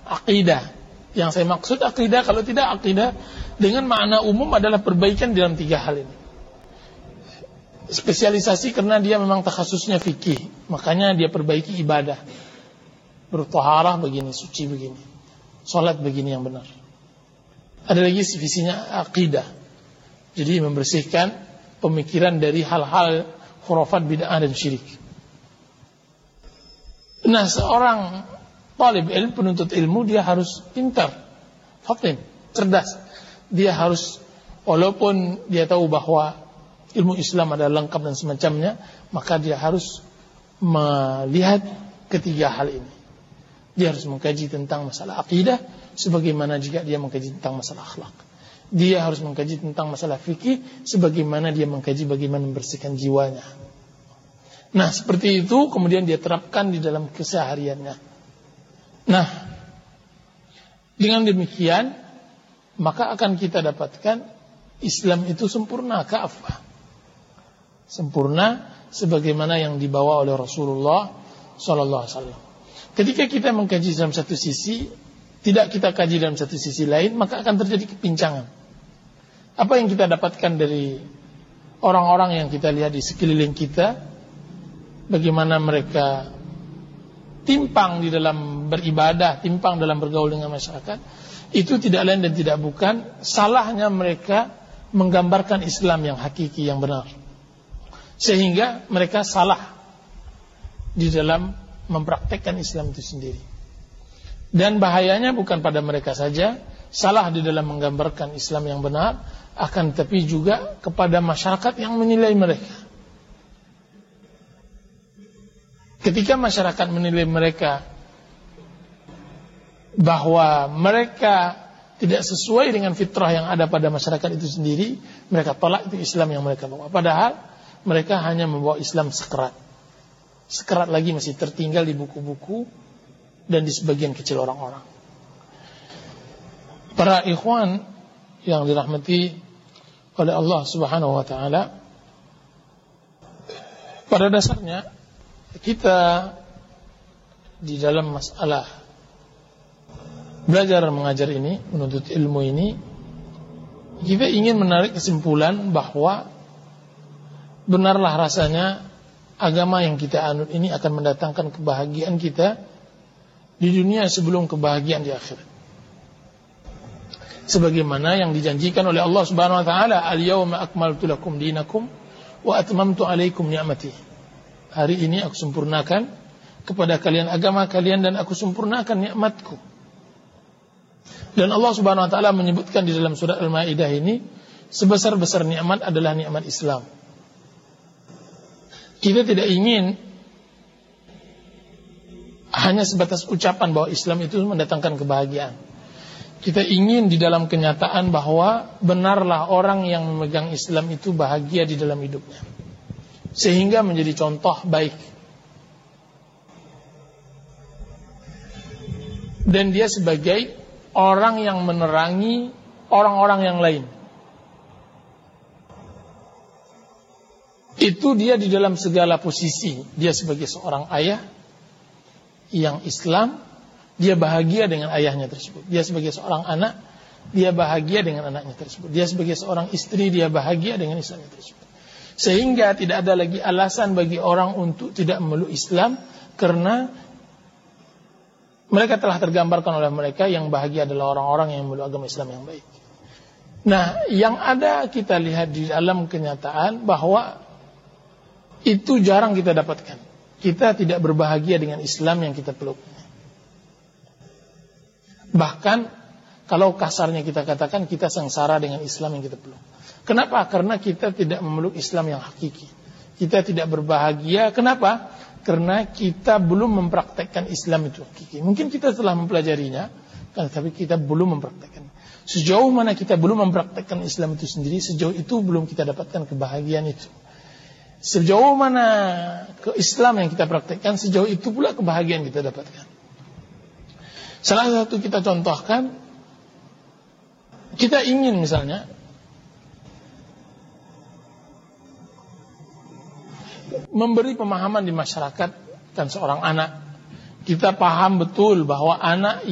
akidah. Yang saya maksud akidah, kalau tidak akidah dengan makna umum adalah perbaikan dalam 3 hal ini. Spesialisasi karena dia memang takhasusnya fikih, makanya dia perbaiki ibadah. Bertaharah begini, suci begini, salat begini yang benar. Ada lagi visinya akidah. Jadi membersihkan pemikiran dari hal-hal khurafat, bid'ah dan syirik. Nah, seorang talib ilmu, penuntut ilmu, dia harus pintar, fatin, cerdas. Dia harus, walaupun dia tahu bahwa ilmu Islam adalah lengkap dan semacamnya, maka dia harus melihat ketiga hal ini. Dia harus mengkaji tentang masalah akidah, sebagaimana jika dia mengkaji tentang masalah akhlak. Dia harus mengkaji tentang masalah fikih, sebagaimana dia mengkaji bagaimana membersihkan jiwanya. Nah, seperti itu kemudian dia terapkan di dalam kesehariannya. Nah, dengan demikian maka akan kita dapatkan Islam itu sempurna, kafah. Sempurna sebagaimana yang dibawa oleh Rasulullah sallallahu alaihi wasallam. Ketika kita mengkaji dalam satu sisi, tidak kita kaji dalam satu sisi lain, maka akan terjadi kepincangan. Apa yang kita dapatkan dari orang-orang yang kita lihat di sekeliling kita, bagaimana mereka timpang di dalam beribadah, timpang dalam bergaul dengan masyarakat, itu tidak lain dan tidak bukan salahnya mereka menggambarkan Islam yang hakiki, yang benar. Sehingga mereka salah di dalam mempraktekkan Islam itu sendiri. Dan bahayanya bukan pada mereka saja, salah di dalam menggambarkan Islam yang benar, akan tetapi juga kepada masyarakat yang menilai mereka. Ketika masyarakat menilai mereka bahwa mereka tidak sesuai dengan fitrah yang ada pada masyarakat itu sendiri, mereka tolak itu Islam yang mereka bawa. Padahal mereka hanya membawa Islam sekerat. Sekerat lagi masih tertinggal di buku-buku dan di sebagian kecil orang-orang. Para ikhwan yang dirahmati oleh Allah Subhanahu wa taala, pada dasarnya kita di dalam masalah belajar mengajar ini, menuntut ilmu ini, kita ingin menarik kesimpulan bahwa benarlah rasanya agama yang kita anut ini akan mendatangkan kebahagiaan kita di dunia sebelum kebahagiaan di akhirat. Sebagaimana yang dijanjikan oleh Allah Subhanahu wa taala, "Al-yauma akmaltu lakum dinakum wa atmamtu 'alaikum ni'mati." Hari ini aku sempurnakan kepada kalian agama kalian dan aku sempurnakan nikmatku. Dan Allah Subhanahu wa taala menyebutkan di dalam surat Al-Maidah ini, sebesar-besar nikmat adalah nikmat Islam. Kita tidak ingin hanya sebatas ucapan bahwa Islam itu mendatangkan kebahagiaan. Kita ingin di dalam kenyataan bahwa benarlah orang yang memegang Islam itu bahagia di dalam hidupnya, sehingga menjadi contoh baik. Dan dia sebagai orang yang menerangi orang-orang yang lain. Itu dia di dalam segala posisi. Dia sebagai seorang ayah yang Islam, dia bahagia dengan ayahnya tersebut. Dia sebagai seorang anak, dia bahagia dengan anaknya tersebut. Dia sebagai seorang istri, dia bahagia dengan istrinya tersebut. Sehingga tidak ada lagi alasan bagi orang untuk tidak memeluk Islam, karena mereka telah tergambarkan oleh mereka yang bahagia adalah orang-orang yang memeluk agama Islam yang baik. Nah, yang ada kita lihat di dalam kenyataan bahwa itu jarang kita dapatkan. Kita tidak berbahagia dengan Islam yang kita peluk. Bahkan kalau kasarnya kita katakan, kita sengsara dengan Islam yang kita peluk. Kenapa? Karena kita tidak memeluk Islam yang hakiki. Kita tidak berbahagia. Kenapa? Karena kita belum mempraktekkan Islam itu hakiki. Mungkin kita telah mempelajarinya, tapi kita belum mempraktekkan. Sejauh mana kita belum mempraktekkan Islam itu sendiri, sejauh itu belum kita dapatkan kebahagiaan itu. Sejauh mana ke Islam yang kita praktekkan, sejauh itu pula kebahagiaan kita dapatkan. Salah satu kita contohkan, kita ingin misalnya memberi pemahaman di masyarakat dan seorang anak. Kita paham betul bahwa anak